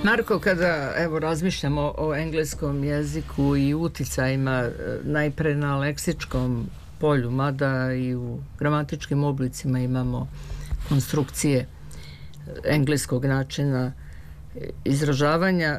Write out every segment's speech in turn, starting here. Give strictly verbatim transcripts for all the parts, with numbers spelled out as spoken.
Marko, kada evo razmišljamo o engleskom jeziku i uticajima najpre na leksičkom polju, mada i u gramatičkim oblicima imamo konstrukcije engleskog načina izražavanja,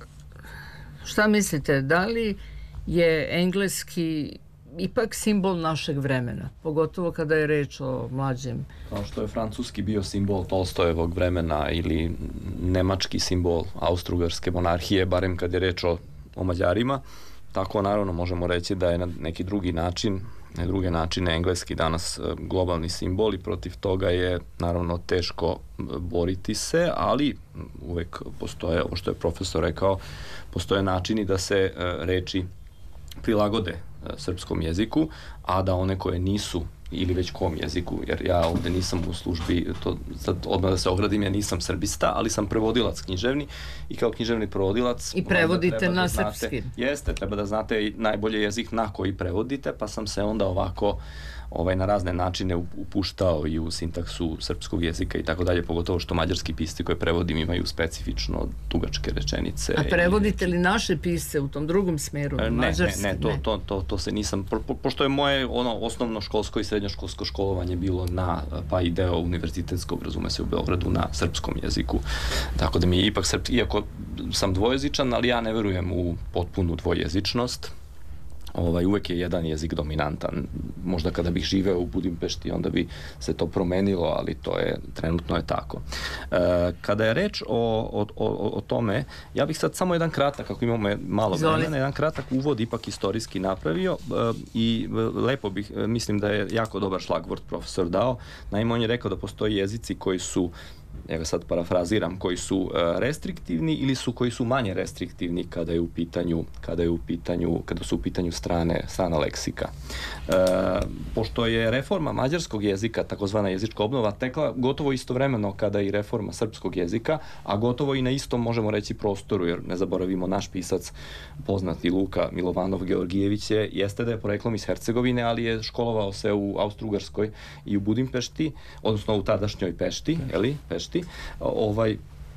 šta mislite, da li je engleski ipak simbol našeg vremena, pogotovo kada je reč o mlađem? Kao što je francuski bio simbol Tolstojevog vremena ili nemački simbol Austro-Ugarske monarhije, barem kad je reč o, o Mađarima, tako naravno možemo reći da je na neki drugi način, na druge načine engleski danas globalni simbol i protiv toga je naravno teško boriti se, ali uvek postoje, ovo što je profesor rekao, postoje načini da se reči prilagode srpskom jeziku, a da one koje nisu ili već kom jeziku, jer ja ovde nisam u službi, to sad odmah da se ogradim, ja nisam srbista, ali sam prevodilac književni i kao književni prevodilac i prevodite na da srpski. Jeste, treba da znate najbolje jezik na koji prevodite, pa sam se onda ovako ovaj, na razne načine upuštao i u sintaksu srpskog jezika i tako dalje, pogotovo što mađarski pisci koje prevodim imaju specifično dugačke rečenice. A prevodite li naše pisce u tom drugom smeru? Ne, mađarski? ne, ne, to, to, to, to se nisam, po, pošto je moje ono osnovno školsko i srednjoškolsko školovanje bilo na, pa i deo univerzitetskog, razume se, u Beogradu na srpskom jeziku. Tako da mi je ipak srpski, iako sam dvojezičan, ali ja ne verujem u potpunu dvojezičnost. Ovaj, uvek je jedan jezik dominantan. Možda kada bih živeo u Budimpešti, onda bi se to promenilo, ali to je, trenutno je tako. E, kada je reč o, o, o, o tome, ja bih sad samo jedan kratak, ako imamo malo vremena, jedan kratak uvod ipak istorijski napravio e, i lepo bih, mislim da je jako dobar šlagvort profesor dao. Naime, on je rekao da postoji jezici koji su, ja ga sad parafraziram, koji su restriktivni ili su koji su manje restriktivni kada je u pitanju, kada je u pitanju, kada su u pitanju strane, strana leksika. E, pošto je reforma mađarskog jezika, takozvana jezička obnova, tekla gotovo istovremeno kada i reforma srpskog jezika, a gotovo i na istom, možemo reći, prostoru, jer ne zaboravimo, naš pisac, poznati Luka Milovanov Georgijević je, jeste da je poreklom iz Hercegovine, ali je školovao se u Austro-Ugarskoj i u Budimpešti, odnosno u tadašnjoj Pešti, jeli, Pešti, ovaj,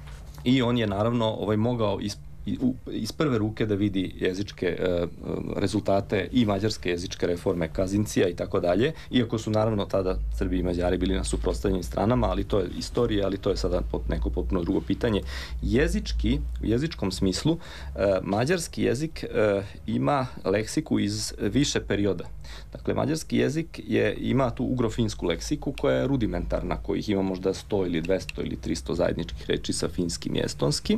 i on je naravno ovaj, mogao iz, iz prve ruke da vidi jezičke e, rezultate i mađarske jezičke reforme Kazincija i tako dalje, iako su naravno tada Srbi i Mađari bili na suprotstavljenim stranama, ali to je istorija, ali to je sada neko potpuno drugo pitanje. Jezički, u jezičkom smislu, e, mađarski jezik e, ima leksiku iz više perioda. Dakle, mađarski jezik je, ima tu ugrofinsku leksiku koja je rudimentarna, kojih ima možda sto ili dvesta ili tristo zajedničkih reči sa finskim i estonskim.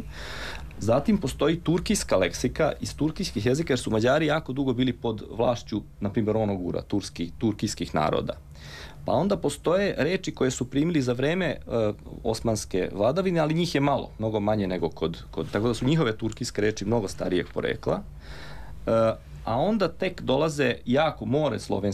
Zatim postoji turkijska leksika iz turkijskih jezika, jer su Mađari jako dugo bili pod vlašću, na primjer, onogura, turskih, turkijskih naroda. Pa onda postoje reči koje su primili za vreme uh, osmanske vladavine, ali njih je malo, mnogo manje nego kod, kod... Tako da su njihove turkijske reči mnogo starijeg porekla. Uh, a onda tek dolaze jako more slovenskih